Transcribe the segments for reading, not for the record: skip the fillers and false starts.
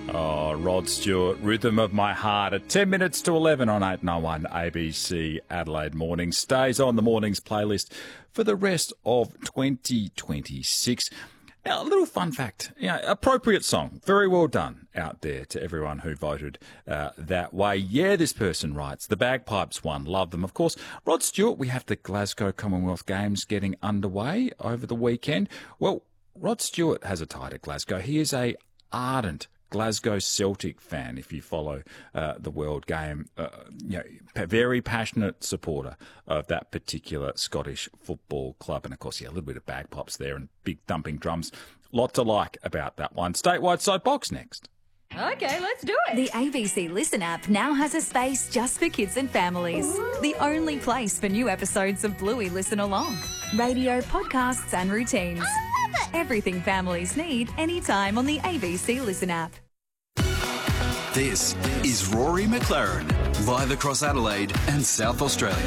Oh, Rod Stewart, Rhythm of My Heart at 10 minutes to 11 on 891 ABC Adelaide Morning. Stays on the morning's playlist for the rest of 2026. Now, a little fun fact, appropriate song. Very well done out there to everyone who voted that way. Yeah, this person writes, the Bagpipes won, love them. Of course, Rod Stewart, we have the Glasgow Commonwealth Games getting underway over the weekend. Well, Rod Stewart has a tie to Glasgow. He is a ardent Glasgow Celtic fan, if you follow the World Game. Very passionate supporter of that particular Scottish football club. And, of course, a little bit of bagpipes there and big thumping drums. Lot to like about that one. Statewide Soapbox next. Okay, let's do it. The ABC Listen app now has a space just for kids and families. Ooh. The only place for new episodes of Bluey Listen Along. Radio, podcasts and routines. Everything families need anytime on the ABC Listen app. This is Rory McLaren, live across Adelaide and South Australia.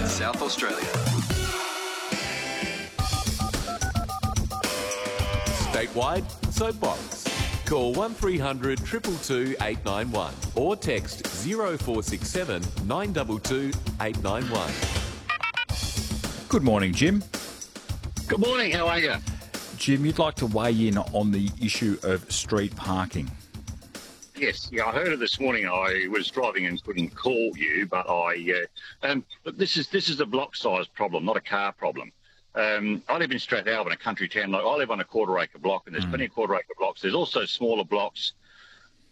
Statewide Soapbox. Call 1300 222 891 or text 0467 922 891. Good morning, Jim. Good morning, how are you? Jim, you'd like to weigh in on the issue of street parking. Yes, I heard it this morning. I was driving and couldn't call you, but but this is a block size problem, not a car problem. I live in Strathalbyn, a country town. I live on a quarter acre block, and there's plenty of quarter acre blocks. There's also smaller blocks